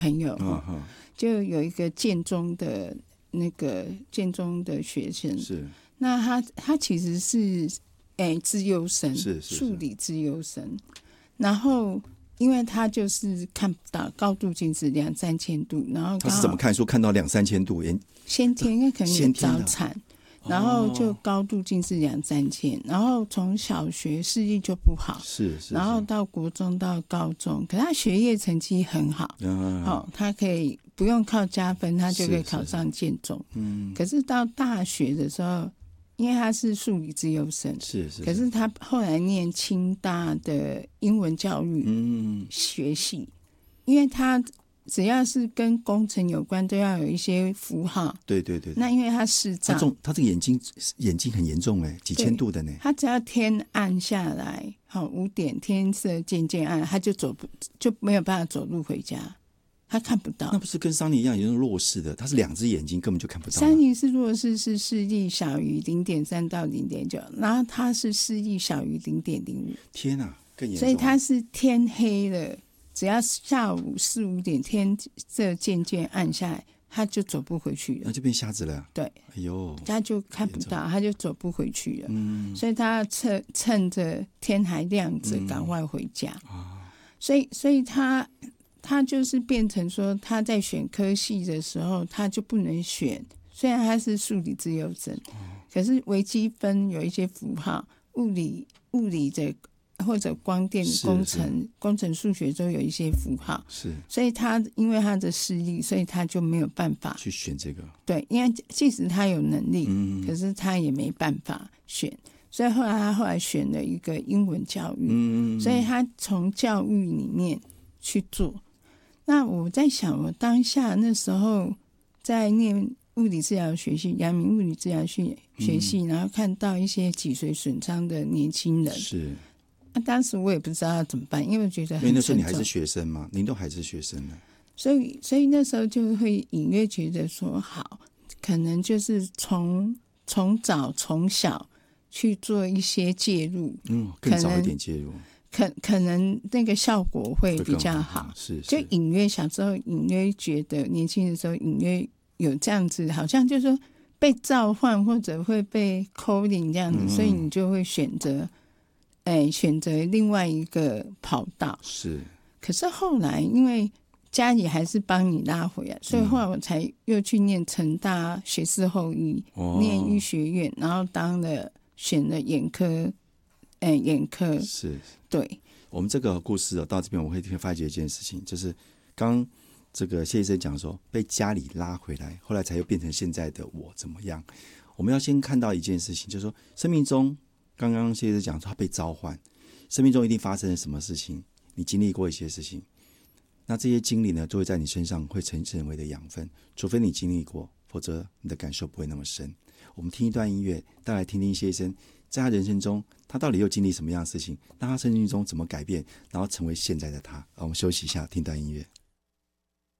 朋友，就有一个建中的学生， 是， 那他其实是资优生， 是数理资优生，然后因为他就是看不到，高度近视2-3千度，然后他是怎么看书看到2-3千度？ 先天因为可能有早产，然后就高度近视2-3千，然后从小学视力就不好， 是， 然后到国中到高中，可是他学业成绩很好，他可以不用靠加分，他就可以考上建中。可是到大学的时候，因为他是数理资优生， 是， 可是他后来念清大的英文教育学系，因为他只要是跟工程有关，都要有一些符号。 对。 那因为他视障， 他这个眼睛很严重几千度的呢。 他只要天暗下来，5点天色渐渐暗，他就没有办法走路回家，他看不到。 那不是跟桑尼一样也是弱视的？他是2只眼睛根本就看不到。 桑尼是弱视，是视力小于0.3到0.9，然后他是视力小于0.05。 天啊，更严重。 所以他是天黑了，只要下午4-5点天色渐渐暗下来，他就走不回去了， 那就变瞎子了。 对， 哎呦，他就看不到，他就走不回去了。所以他趁着天还亮着赶快回家。所以他就是变成说，他在选科系的时候，他就不能选。虽然他是数理资优生，可是微积分有一些符号，物理的或者光电工程数学都有一些符号， 是， 所以他因为他的视力，所以他就没有办法去选这个。 对，因为即使他有能力，可是他也没办法选，所以他后来选了一个英文教育，所以他从教育里面去做。那我在想，我当下那时候在念物理治疗学系，阳明物理治疗学系，然后看到一些脊髓损伤的年轻人， 是。 当时我也不知道要怎么办，因为我觉得很沉重。 因为那时候你还是学生嘛，您都还是学生呢， 所以那时候就会隐约觉得说，好，可能就是从小去做一些介入， 更早一点介入， 可能那个效果会比较好。 是， 就隐约小时候隐约觉得，年轻的时候隐约有这样子，好像就是说被召唤或者会被 calling 这样子，所以你就会选择另外一个跑道。 是， 可是后来因为家里还是帮你拉回来，所以后来我才又去念成大学士后医，念医学院，然后选了眼科。 是， 对。 我们这个故事到这边，我会发觉一件事情，就是刚这个谢医生讲说，被家里拉回来，后来才又变成现在的我怎么样？我们要先看到一件事情，就是说，生命中刚刚谢医生讲说他被召唤，生命中一定发生了什么事情，你经历过一些事情，那这些经历呢，都会在你身上会成为的养分，除非你经历过，否则你的感受不会那么深。我们听一段音乐，再来听听谢医生在他人生中，他到底又经历什么样的事情，让他生命中怎么改变，然后成为现在的他。我们休息一下，听段音乐。